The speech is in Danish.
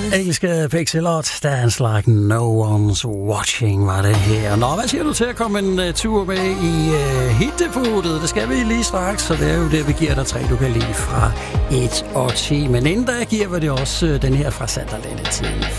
Engelske Pixelot, Dance Like No One's Watching, var det her. Nå, hvad siger du til at komme en tur med i hitdepotet? Det skal vi lige straks, så det er jo det, vi giver dig 3, du kan lide fra 1 og 10. Men inden da giver vi det også den her fra Sanderlande-tiden.